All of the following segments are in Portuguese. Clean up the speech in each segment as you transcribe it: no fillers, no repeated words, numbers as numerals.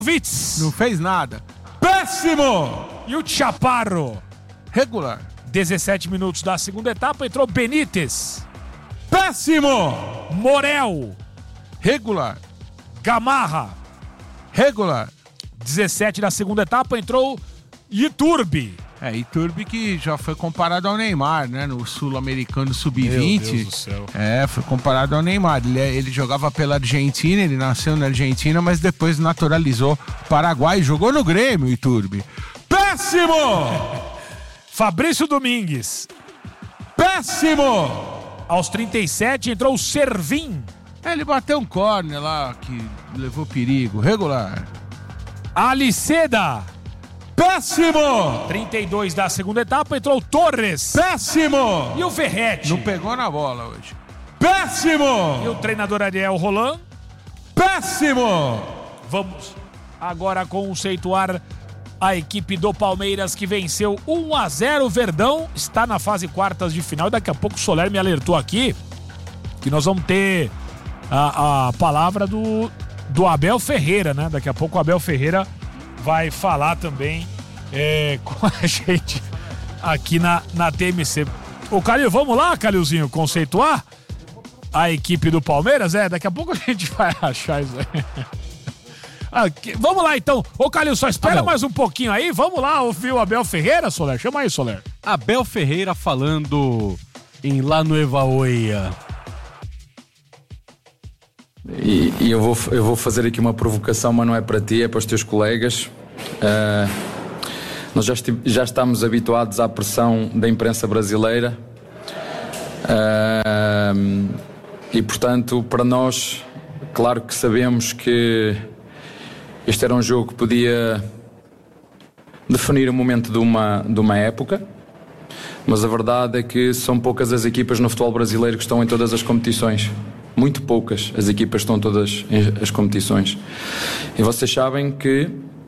Vitz. Não fez nada. Péssimo! E o Chaparro? Regular. 17 minutos da segunda etapa, entrou Benítez. Péssimo! Morel. Regular. Gamarra. Regular. 17 da segunda etapa, entrou Iturbe. Iturbe que já foi comparado ao Neymar, né? No Sul-Americano Sub-20. Meu Deus do céu. Foi comparado ao Neymar. Ele jogava pela Argentina, ele nasceu na Argentina, mas depois naturalizou Paraguai e jogou no Grêmio, Iturbe. Péssimo! Fabrício Domingues. Péssimo! Aos 37 entrou o Servin. Ele bateu um córner lá que levou perigo. Regular. Aliceda. Péssimo! 32 da segunda etapa, entrou o Torres. Péssimo! E o Verratti. Não pegou na bola hoje. Péssimo! E o treinador Ariel Roland. Péssimo! Vamos agora conceituar a equipe do Palmeiras, que venceu 1-0 o Verdão. Está na fase quartas de final. Daqui a pouco o Soler me alertou aqui que nós vamos ter a palavra do Abel Ferreira, né? Daqui a pouco o Abel Ferreira vai falar também com a gente aqui na TMC. Ô, Calil, vamos lá, Calilzinho, conceituar a equipe do Palmeiras? Daqui a pouco a gente vai achar isso aí. Vamos lá, então. Ô, Calil, só espera mais um pouquinho aí. Vamos lá ouvir o Abel Ferreira, Soler. Chama aí, Soler. Abel Ferreira falando em La Nueva Oia. E eu vou fazer aqui uma provocação, mas não é para ti, é para os teus colegas. Nós já estamos habituados à pressão da imprensa brasileira e, portanto, para nós, claro que sabemos que este era um jogo que podia definir o momento de uma época, mas a verdade é que são poucas as equipas no futebol brasileiro que estão em todas as competições. Muito poucas as equipas estão todas as competições. E vocês sabem que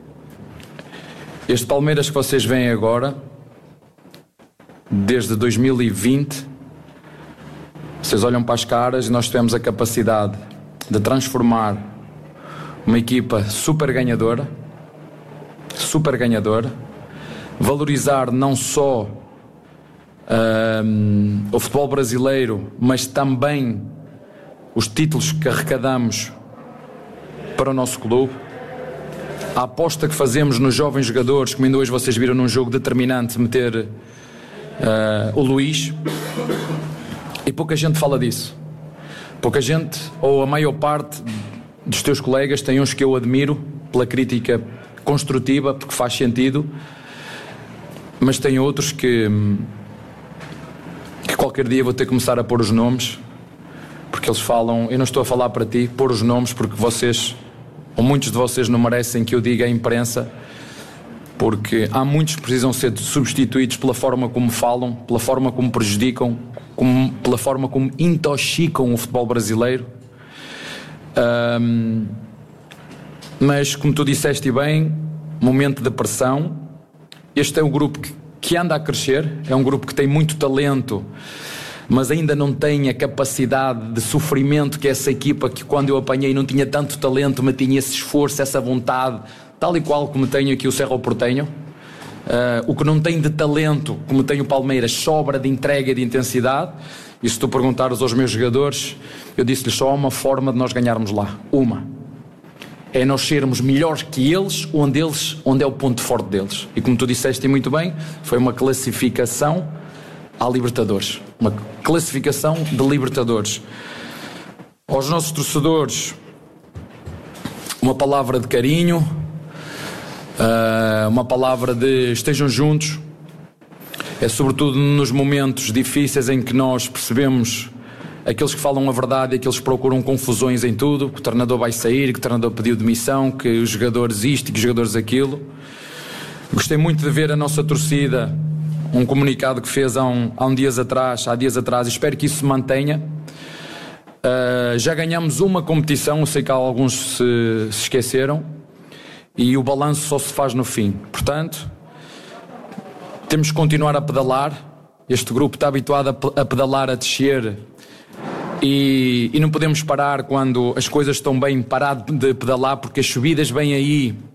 este Palmeiras que vocês veem agora, desde 2020, vocês olham para as caras e nós tivemos a capacidade de transformar uma equipa super ganhadora, valorizar não só o futebol brasileiro, mas também os títulos que arrecadamos para o nosso clube, a aposta que fazemos nos jovens jogadores, como ainda hoje vocês viram num jogo determinante, meter o Luís, e pouca gente fala disso. Pouca gente, ou a maior parte dos teus colegas, tem uns que eu admiro pela crítica construtiva, porque faz sentido, mas tem outros que qualquer dia vou ter que começar a pôr os nomes, porque eles falam, eu não estou a falar para ti, pôr os nomes, porque vocês, ou muitos de vocês, não merecem que eu diga à imprensa, porque há muitos que precisam ser substituídos pela forma como falam, pela forma como prejudicam, pela forma como intoxicam o futebol brasileiro. Mas, como tu disseste bem, momento de pressão. Este é um grupo que anda a crescer, é um grupo que tem muito talento, mas ainda não tem a capacidade de sofrimento que essa equipa, que quando eu apanhei não tinha tanto talento, mas tinha esse esforço, essa vontade, tal e qual como tenho aqui o Cerro Porteño. O que não tem de talento, como tem o Palmeiras, sobra de entrega e de intensidade. E se tu perguntares aos meus jogadores, eu disse-lhes só uma forma de nós ganharmos lá. Uma. É nós sermos melhores que eles, onde é o ponto forte deles. E como tu disseste muito bem, foi uma classificação à Libertadores. Uma classificação de Libertadores. Aos nossos torcedores, uma palavra de carinho, uma palavra de estejam juntos. É sobretudo nos momentos difíceis em que nós percebemos aqueles que falam a verdade e aqueles que procuram confusões em tudo, que o treinador vai sair, que o treinador pediu demissão, que os jogadores isto e que os jogadores aquilo. Gostei muito de ver a nossa torcida, um comunicado que fez há dias atrás, e espero que isso se mantenha. Já ganhamos uma competição, eu sei que alguns se esqueceram, e o balanço só se faz no fim. Portanto, temos que continuar a pedalar. Este grupo está habituado a pedalar, a descer e não podemos parar quando as coisas estão bem, parar de pedalar, porque as subidas vêm aí